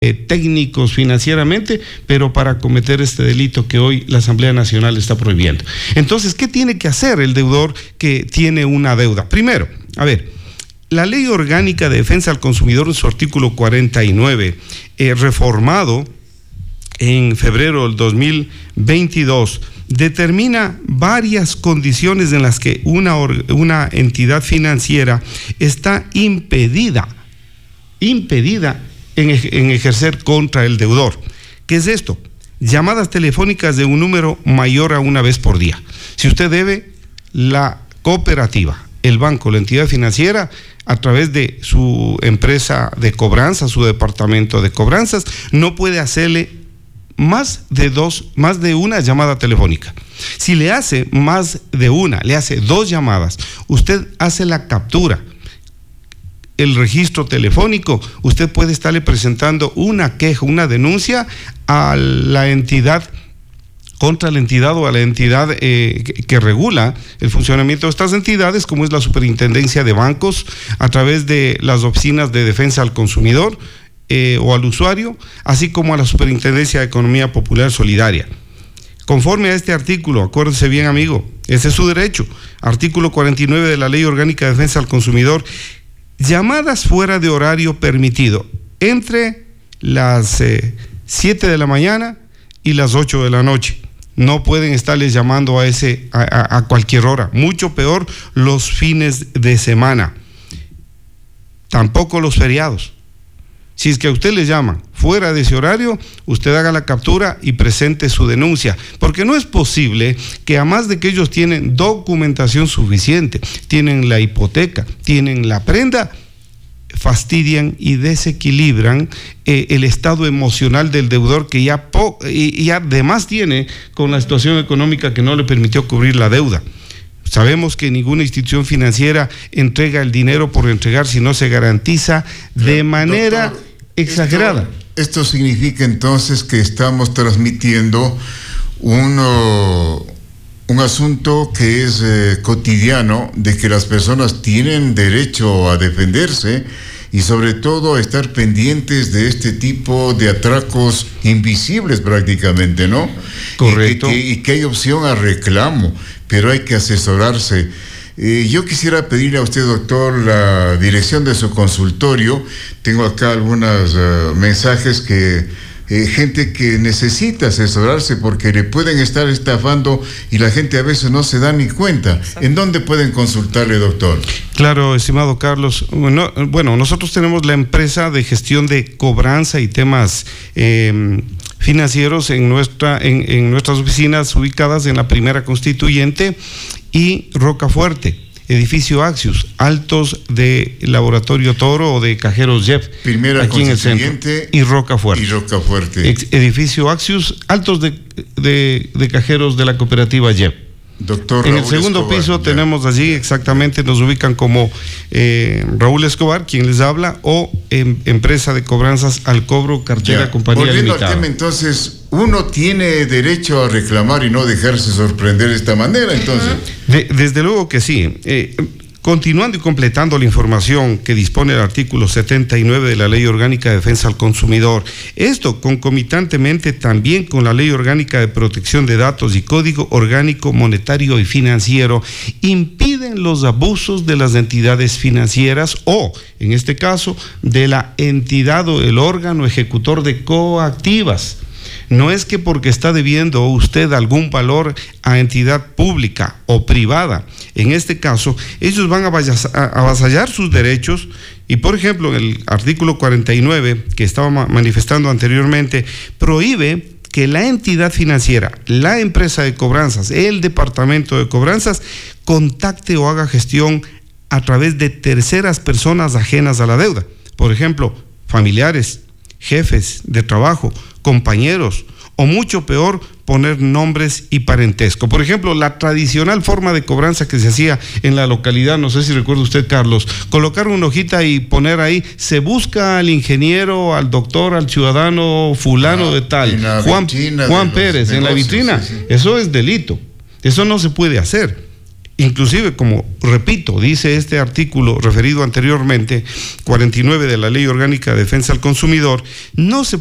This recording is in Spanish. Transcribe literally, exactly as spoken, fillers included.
eh, técnicos financieramente, pero para cometer este delito que hoy la Asamblea Nacional está prohibiendo. Entonces, ¿qué tiene que hacer el deudor que tiene una deuda? Primero, a ver, la Ley Orgánica de Defensa al Consumidor en su artículo cuarenta y nueve, eh, reformado en febrero del dos mil veintidós, determina varias condiciones en las que una, una entidad financiera está impedida, impedida en, en ejercer contra el deudor. ¿Qué es esto? Llamadas telefónicas de un número mayor a una vez por día. Si usted debe, la cooperativa, el banco, la entidad financiera, a través de su empresa de cobranzas, su departamento de cobranzas, no puede hacerle más de dos, más de una llamada telefónica. Si le hace más de una, le hace dos llamadas, usted hace la captura, el registro telefónico, usted puede estarle presentando una queja, una denuncia a la entidad, contra la entidad o a la entidad eh, que, que regula el funcionamiento de estas entidades, como es la Superintendencia de Bancos, a través de las oficinas de defensa al consumidor eh, o al usuario, así como a la Superintendencia de Economía Popular Solidaria. Conforme a este artículo, acuérdese bien, amigo, ese es su derecho, artículo cuarenta y nueve de la Ley Orgánica de Defensa al Consumidor, llamadas fuera de horario permitido, entre las eh, siete de la mañana y las ocho de la noche. No pueden estarles llamando a, ese, a, a, a cualquier hora, mucho peor los fines de semana, tampoco los feriados. Si es que a usted le llaman fuera de ese horario, usted haga la captura y presente su denuncia, porque no es posible que, además de que ellos tienen documentación suficiente, tienen la hipoteca, tienen la prenda, fastidian y desequilibran eh, el estado emocional del deudor, que ya, po y, y además tiene con la situación económica que no le permitió cubrir la deuda. Sabemos que ninguna institución financiera entrega el dinero por entregar si no se garantiza de manera Doctor, exagerada. Esto, esto significa entonces que estamos transmitiendo uno, un asunto que es eh, cotidiano, de que las personas tienen derecho a defenderse y sobre todo a estar pendientes de este tipo de atracos invisibles prácticamente, ¿no? Correcto. Y que, y que hay opción a reclamo, pero hay que asesorarse. Eh, yo quisiera pedirle a usted, doctor, la dirección de su consultorio. Tengo acá algunos uh, mensajes que... Eh, gente que necesita asesorarse porque le pueden estar estafando y la gente a veces no se da ni cuenta. Exacto. ¿En dónde pueden consultarle, doctor? Claro, estimado Carlos. Bueno, bueno, nosotros tenemos la empresa de gestión de cobranza y temas eh, financieros en, nuestra, en, en nuestras oficinas ubicadas en la Primera Constituyente y Rocafuerte. Edificio Axius, altos de Laboratorio Toro o de Cajeros Jeff, Primera aquí en el centro, y Rocafuerte. Y Rocafuerte. Ex edificio Axius, altos de, de, de Cajeros de la cooperativa Jeff. Doctor en Raúl el segundo Escobar, piso ya. tenemos allí, exactamente, nos ubican como eh, Raúl Escobar, quien les habla, o eh, empresa de cobranzas al cobro, cartera, ya. Compañía Volviendo limitada. al tema, entonces, uno tiene derecho a reclamar y no dejarse sorprender de esta manera, entonces. De, desde luego que sí. Eh, Continuando y completando la información que dispone el artículo setenta y nueve de la Ley Orgánica de Defensa al Consumidor, esto concomitantemente también con la Ley Orgánica de Protección de Datos y Código Orgánico Monetario y Financiero, impiden los abusos de las entidades financieras o, en este caso, de la entidad o el órgano ejecutor de coactivas. No es que porque está debiendo usted algún valor a entidad pública o privada, en este caso, ellos van a avasallar sus derechos y, por ejemplo, el artículo cuarenta y nueve, que estaba manifestando anteriormente, prohíbe que la entidad financiera, la empresa de cobranzas, el departamento de cobranzas, contacte o haga gestión a través de terceras personas ajenas a la deuda. Por ejemplo, familiares, jefes de trabajo, compañeros, o mucho peor, poner nombres y parentesco. Por ejemplo, la tradicional forma de cobranza que se hacía en la localidad, no sé si recuerda usted, Carlos, colocar una hojita y poner ahí, se busca al ingeniero, al doctor, al ciudadano fulano ah, de tal, Juan, Juan Pérez, en la vitrina. Sí, sí. Eso es delito, eso no se puede hacer. inclusive, como repito, dice este artículo referido anteriormente, cuarenta y nueve de la Ley Orgánica de Defensa al Consumidor, no se